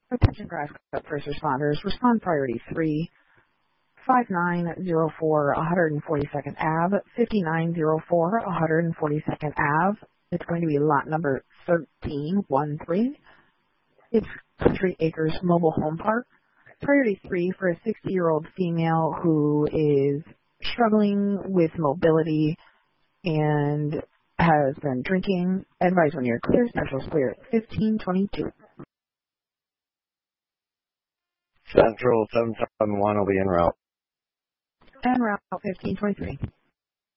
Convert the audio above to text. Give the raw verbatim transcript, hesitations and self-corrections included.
Attention Grass Cup first responders, respond priority three, five nine zero four one forty-second Ave, fifty-nine oh four one forty-second Ave. It's going to be lot number thirteen thirteen. It's Country Acres Mobile Home Park. Priority three for a sixty-year-old female who is struggling with mobility and has been drinking. Advise when you're clear. Central's clear at fifteen twenty-two. Central seven seven one will be en route. En route fifteen twenty-three.